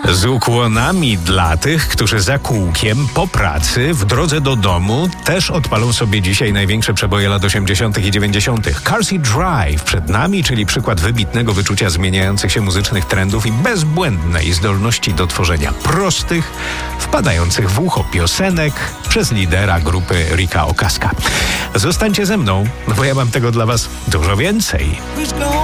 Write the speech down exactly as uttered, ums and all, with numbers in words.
Z ukłonami dla tych, którzy za kółkiem, po pracy, w drodze do domu też odpalą sobie dzisiaj największe przeboje lat osiemdziesiątych i dziewięćdziesiątych. Car Seat Drive przed nami, czyli przykład wybitnego wyczucia zmieniających się muzycznych trendów i bezbłędnej zdolności do tworzenia prostych, wpadających w ucho piosenek przez lidera grupy Ricka Okaska. Zostańcie ze mną, no bo ja mam tego dla was dużo więcej.